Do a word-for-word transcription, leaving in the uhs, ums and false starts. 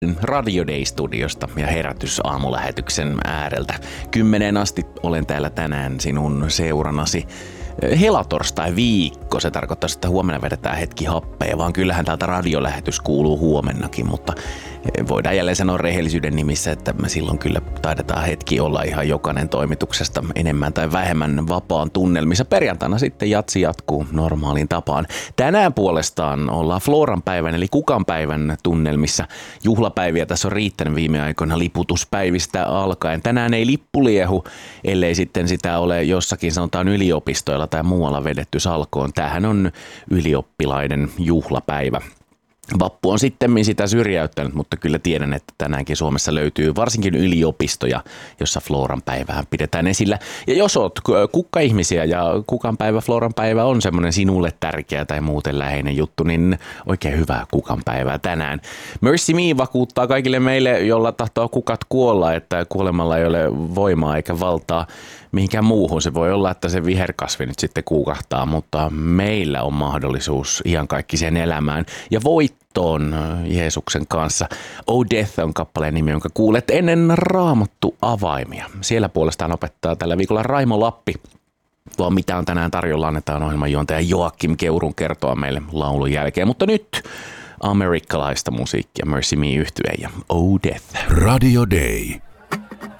Radio Day-studiosta ja herätysaamulähetyksen ääreltä. Kymmeneen asti olen täällä tänään sinun seurannasi. Helatorstai viikko, se tarkoittaa, että huomenna vedetään hetki happea, vaan kyllähän täältä radiolähetys kuuluu huomennakin, mutta voidaan jälleen sanoa rehellisyyden nimissä, että me silloin kyllä taidetaan hetki olla ihan jokainen toimituksesta enemmän tai vähemmän vapaan tunnelmissa. Perjantaina sitten jatsi jatkuu normaaliin tapaan. Tänään puolestaan ollaan Floran päivän eli Kukan päivän tunnelmissa. Juhlapäiviä tässä on riittänyt viime aikoina liputuspäivistä alkaen. Tänään ei lippu liehu, ellei sitten sitä ole jossakin sanotaan yliopistoilla tai muualla vedetty salkoon. Tämähän on ylioppilaiden juhlapäivä. Vappu on sittemmin sitä syrjäyttänyt, mutta kyllä tiedän, että tänäänkin Suomessa löytyy varsinkin yliopistoja, jossa Floran päivää pidetään esillä. Ja jos oot kukka-ihmisiä ja Kukan päivä, Floran päivä on semmoinen sinulle tärkeä tai muuten läheinen juttu, niin oikein hyvää Kukan päivää tänään. Mercy Me vakuuttaa kaikille meille, jolla tahtoo kukat kuolla, että kuolemalla ei ole voimaa eikä valtaa mihinkään muuhun. Se voi olla, että se viherkasvi nyt sitten kuukahtaa, mutta meillä on mahdollisuus iankaikkiseen elämään ja voittoon Jeesuksen kanssa. Oh Death on kappaleen nimi, jonka kuulet ennen Raamattu avaimia. Siellä puolestaan opettaa tällä viikolla Raimo Lappi. Tuo mitä on tänään tarjolla, annetaan ohjelmanjuontaja Joakim Keurun kertoa meille laulun jälkeen. Mutta nyt amerikkalaista musiikkia, Mercy Me -yhtye ja Oh Death. Radio Day.